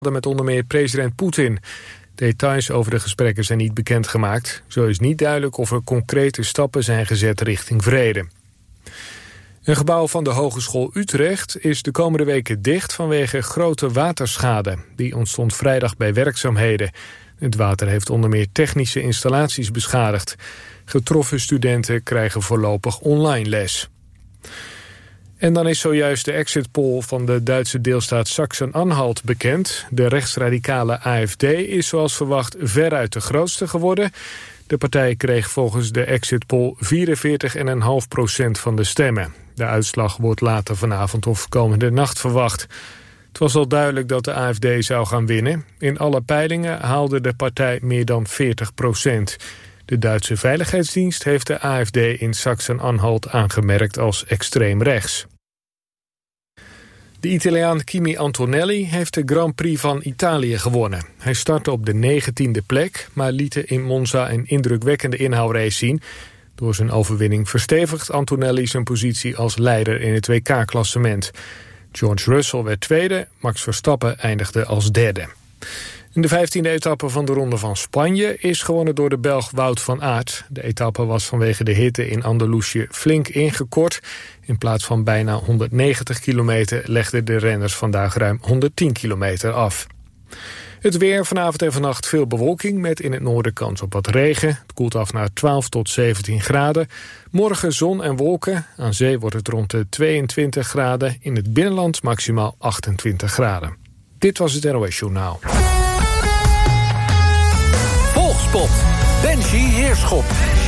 met onder meer president Poetin. Details over de gesprekken zijn niet bekendgemaakt. Zo is niet duidelijk of er concrete stappen zijn gezet richting vrede. Een gebouw van de Hogeschool Utrecht is de komende weken dicht vanwege grote waterschade. Die ontstond vrijdag bij werkzaamheden. Het water heeft onder meer technische installaties beschadigd. Getroffen studenten krijgen voorlopig online les. En dan is zojuist de exit poll van de Duitse deelstaat Sachsen-Anhalt bekend. De rechtsradicale AfD is zoals verwacht veruit de grootste geworden. De partij kreeg volgens de exit poll 44,5% van de stemmen. De uitslag wordt later vanavond of komende nacht verwacht. Het was al duidelijk dat de AfD zou gaan winnen. In alle peilingen haalde de partij meer dan 40%. De Duitse Veiligheidsdienst heeft de AfD in Sachsen-Anhalt aangemerkt als extreem rechts. De Italiaan Kimi Antonelli heeft de Grand Prix van Italië gewonnen. Hij startte op de 19e plek, maar liet in Monza een indrukwekkende inhaalrace zien. Door zijn overwinning verstevigt Antonelli zijn positie als leider in het WK-klassement. George Russell werd tweede, Max Verstappen eindigde als derde. In de 15e etappe van de Ronde van Spanje is gewonnen door de Belg Wout van Aert. De etappe was vanwege de hitte in Andalusië flink ingekort. In plaats van bijna 190 kilometer legden de renners vandaag ruim 110 kilometer af. Het weer, vanavond en vannacht veel bewolking met in het noorden kans op wat regen. Het koelt af naar 12 tot 17 graden. Morgen zon en wolken. Aan zee wordt het rond de 22 graden. In het binnenland maximaal 28 graden. Dit was het NOS Journaal. Volkspot. Benji Heerschop.